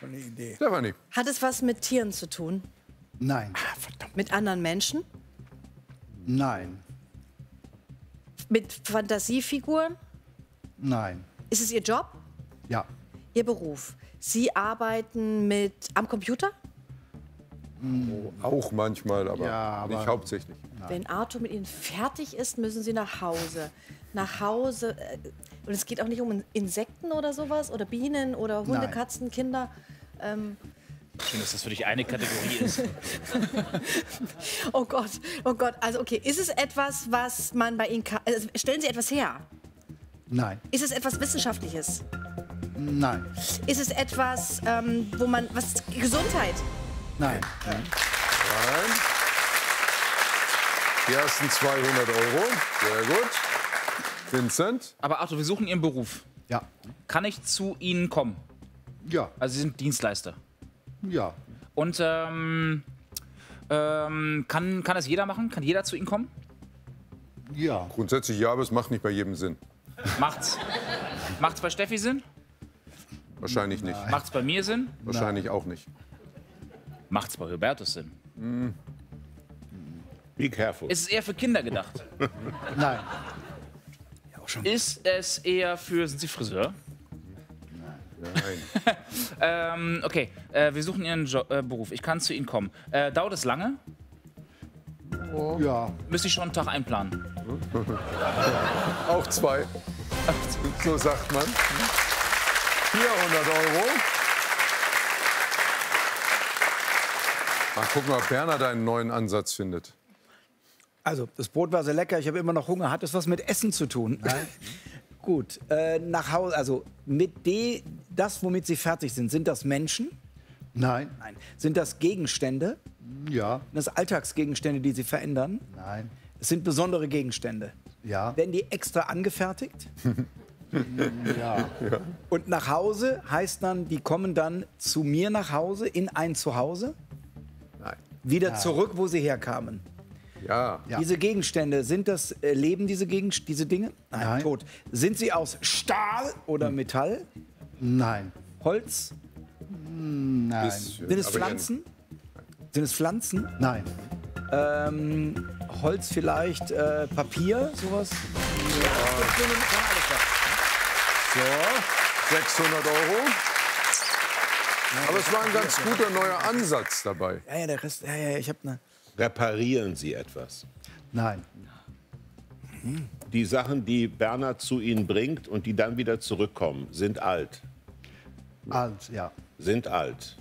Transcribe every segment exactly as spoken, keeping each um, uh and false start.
schon eine Idee. Stefanie. Hat es was mit Tieren zu tun? Nein. Ah, mit anderen Menschen? Nein. Mit Fantasiefiguren? Nein. Ist es Ihr Job? Ja. Ihr Beruf? Sie arbeiten mit am Computer? Auch manchmal, aber, Ja, aber nicht hauptsächlich. Wenn Arthur mit Ihnen fertig ist, müssen Sie nach Hause. Nach Hause. Äh, und es geht auch nicht um Insekten oder sowas? Oder Bienen oder Hunde, Nein. Katzen, Kinder? Ähm, Schön, dass das für dich eine Kategorie ist. oh Gott, oh Gott. Also okay, ist es etwas, was man bei Ihnen kann? Also stellen Sie etwas her? Nein. Ist es etwas Wissenschaftliches? Nein. Ist es etwas, ähm, wo man was Gesundheit? Nein. Nein. Die ersten zweihundert Euro. Sehr gut. Vincent? Aber Arthur, wir suchen Ihren Beruf. Ja. Kann ich zu Ihnen kommen? Ja. Also Sie sind Dienstleister. Ja. Und ähm, ähm, kann, kann das jeder machen? Kann jeder zu Ihnen kommen? Ja. Grundsätzlich ja, aber es macht nicht bei jedem Sinn. Macht's. Macht's bei Steffi Sinn? Wahrscheinlich nicht. Macht's bei mir Sinn? Wahrscheinlich auch nicht. Macht's bei Hubertus Sinn? Be careful. Ist es eher für Kinder gedacht? Nein. Ist es eher für... Sind Sie Friseur? Nein. ähm, okay, äh, wir suchen Ihren jo äh, Beruf. Ich kann zu Ihnen kommen. Äh, dauert es lange? Ja. Müsste ich schon einen Tag einplanen? Auch zwei. So sagt man. vierhundert Euro. Ach, guck mal, ob Bernhard einen neuen Ansatz findet. Also, das Brot war sehr lecker. Ich habe immer noch Hunger. Hat es was mit Essen zu tun? Nein. Gut. Äh, nach Hause, also mit de, das, womit Sie fertig sind, sind das Menschen? Nein. Nein. Sind das Gegenstände? Ja. Sind das Alltagsgegenstände, die Sie verändern? Nein. Es sind besondere Gegenstände. Ja. Werden die extra angefertigt? Ja. Und nach Hause heißt dann, die kommen dann zu mir nach Hause, in ein Zuhause? Nein. Wieder zurück, wo sie herkamen. Ja. Ja. Diese Gegenstände, sind das, äh, leben diese, Gegend diese Dinge? Nein. Tot. Sind sie aus Stahl oder Metall? Nein. Holz? Nein. Bisschen, Sind es aber Pflanzen? Sind es Pflanzen? Nein. Ähm, Holz vielleicht, äh, Papier, sowas? So, sechshundert Euro. Aber es war ein ganz guter neuer Ansatz dabei. Ja, ja, der Rest, ja, ja, ich hab ne. Reparieren Sie etwas. Nein. Die Sachen, die Bernhard zu Ihnen bringt und die dann wieder zurückkommen, sind alt. Alt, ja. Sind alt.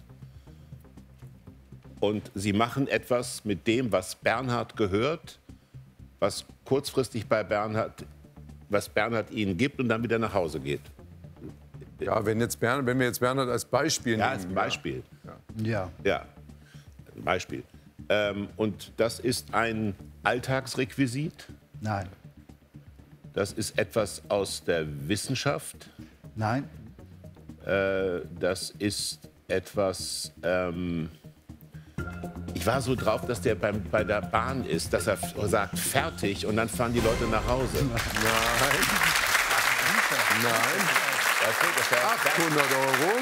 Und Sie machen etwas mit dem, was Bernhard gehört, was kurzfristig bei Bernhard, was Bernhard Ihnen gibt und dann wieder nach Hause geht. Ja, wenn, jetzt Bernhard, wenn wir jetzt Bernhard als Beispiel Ja, nehmen. als Beispiel. Ja. Ja, ein Beispiel. Ähm, und das ist ein Alltagsrequisit. Nein. Das ist etwas aus der Wissenschaft. Nein. Äh, das ist etwas. Ähm, ich war so drauf, dass der beim, bei der Bahn ist, dass er f- sagt fertig und dann fahren die Leute nach Hause. Nein. Nein. Weißt du, dass der achthundert Euro.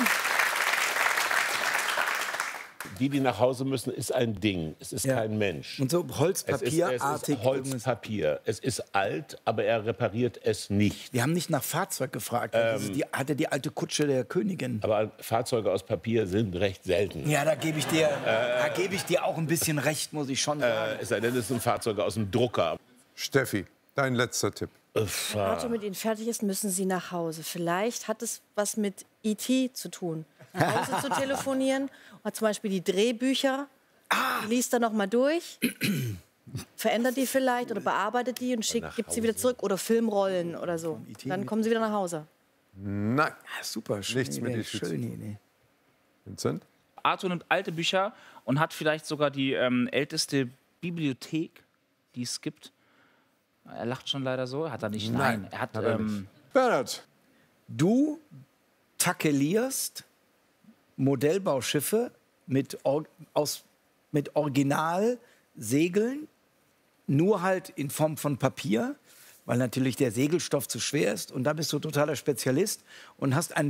die, die nach Hause müssen, ist ein Ding. Es ist Ja. kein Mensch. Und so Es ist, es Holzpapierartig. ist Holzpapier. Es ist alt, aber er repariert es nicht. Wir haben nicht nach Fahrzeug gefragt. Das ist die, hatte die alte Kutsche der Königin. Aber Fahrzeuge aus Papier sind recht selten. Ja, da gebe ich dir, da gebe ich dir auch ein bisschen recht, muss ich schon sagen. Äh, es sei denn, es sind Fahrzeuge aus dem Drucker. Steffi, dein letzter Tipp. Wenn Arthur mit Ihnen fertig ist, müssen Sie nach Hause. Vielleicht hat es was mit E T zu tun. Nach Hause zu telefonieren. Hat zum Beispiel die Drehbücher. Die liest er noch mal durch. Verändert die vielleicht oder bearbeitet die und schickt, gibt sie wieder zurück. Oder Filmrollen oder so. Dann kommen Sie wieder nach Hause. Nein. Ah, super, schöne Nichts mit Idee, E T zu schöne Idee. Vincent? Arthur nimmt alte Bücher und hat vielleicht sogar die ähm, älteste Bibliothek, die es gibt. Er lacht schon leider so. Hat er nicht? Nein. Nein, Er hat. hat er ähm, Bernhard. Du takelierst Modellbauschiffe mit, Or aus, mit Originalsegeln, nur halt in Form von Papier, weil natürlich der Segelstoff zu schwer ist. Und da bist du totaler Spezialist und hast ein